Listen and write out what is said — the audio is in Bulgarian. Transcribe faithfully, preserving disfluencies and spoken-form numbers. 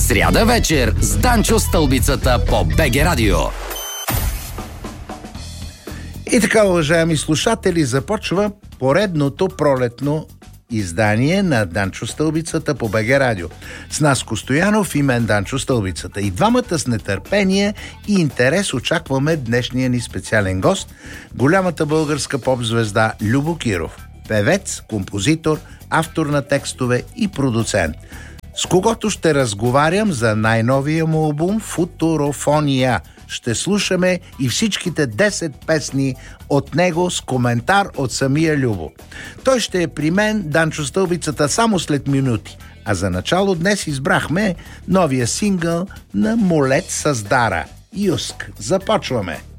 Сряда вечер с Данчо Стълбицата по БГ Радио. И така, уважаеми слушатели, започва поредното пролетно издание на Данчо Стълбицата по БГ Радио. С Наско Стоянов и мен Данчо Стълбицата. И двамата с нетърпение и интерес очакваме днешния ни специален гост, голямата българска поп-звезда Любо Киров. Певец, композитор, автор на текстове и продуцент. С когото ще разговарям за най-новия му албум «Футурофония». Ще слушаме и всичките десет песни от него с коментар от самия Любо. Той ще е при мен, Данчо Стълбицата, само след минути. А за начало днес избрахме новия сингъл на Молет Създара. Юск. Започваме!